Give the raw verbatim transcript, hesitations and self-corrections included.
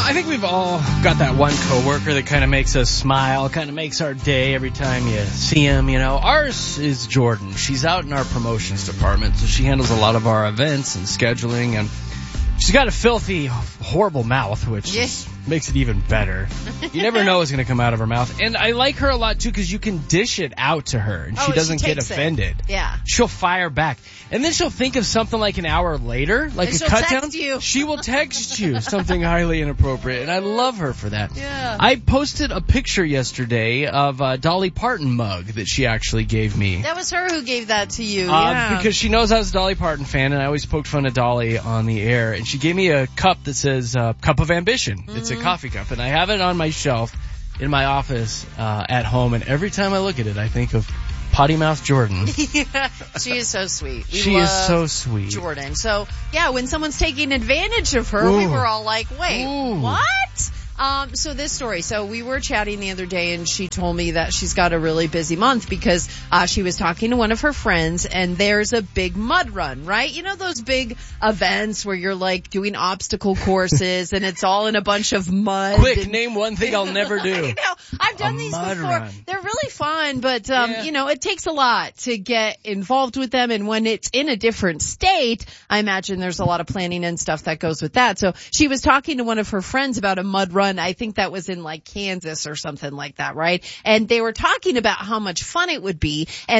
I think we've all got that one coworker that kind of makes us smile, kind of makes our day every time you see him, you know. Ours is Jordan. She's out in our promotions department, so she handles a lot of our events and scheduling, and she's got a filthy, horrible mouth, which Yeah. is, makes it even better. You never know what's going to come out of her mouth. And I like her a lot, too, because you can dish it out to her, and Oh, she she doesn't get takes it. offended. Yeah. She'll fire back. And then she'll think of something like an hour later, like And a she'll cut text down. you. She will text you something highly inappropriate, and I love her for that. Yeah. I posted a picture yesterday of a Dolly Parton mug that she actually gave me. That was her who gave that to you. Uh, yeah. Because she knows I was a Dolly Parton fan, and I always poked fun of Dolly on the air. And she gave me a cup that says uh, Cup of Ambition. Mm-hmm. It's a coffee cup, and I have it on my shelf in my office uh, at home. And every time I look at it, I think of Potty Mouth Jordan. Yeah, she is so sweet. We She love is so sweet. Jordan. So, yeah, when someone's taking advantage of her, Ooh. we were all like, wait, Ooh. what? Um, so this story, so we were chatting the other day and she told me that she's got a really busy month because uh, she was talking to one of her friends and there's a big mud run, right? You know those big events where you're like doing obstacle courses and it's all in a bunch of mud. Quick, and, name one thing I'll never do. I know. I've done A these mud before. run. They're really fun, but um, Yeah. you know, it takes a lot to get involved with them. And when it's in a different state, I imagine there's a lot of planning and stuff that goes with that. So she was talking to one of her friends about a mud run. I think that was in like Kansas or something like that, right? And they were talking about how much fun it would be. And